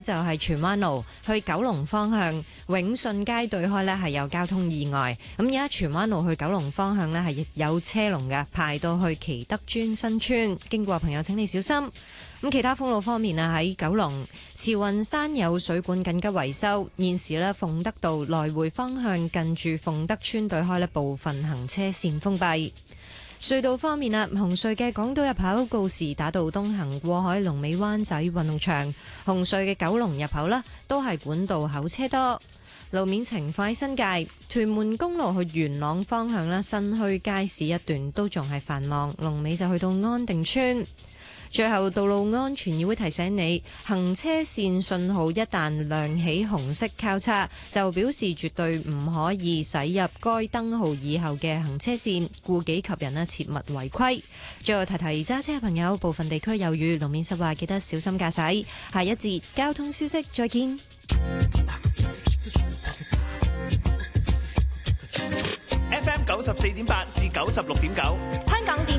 就係荃灣路去九龍方向永順街對開呢係有交通意外，咁而家荃灣路去九龍方向呢係有車龍嘅，排到去祈德邨新村，經過朋友請你小心。咁其他封路方面啊，喺九龍慈雲山有水管緊急維修，現時呢鳳德道來回方向近住鳳德邨對開呢部分行車線封閉。隧道方面啊，紅隧嘅港島入口告士打道東行過海，龍尾灣仔運動場；紅隧嘅九龍入口呢都係管道口車多。路面情況喺新界屯門公路去元朗方向呢，新墟街市一段都仲係繁忙，龍尾就去到安定村。最後，道路安全議會提醒你，行車線信號一旦亮起紅色交叉，就表示絕對唔可以駛入該燈號以後嘅行車線，顧己及人切勿違規。最後提提揸車嘅朋友，部分地區有雨，路面濕滑，記得小心駕駛。下一節交通消息，再見。 FM 94.8至96.9， 香港電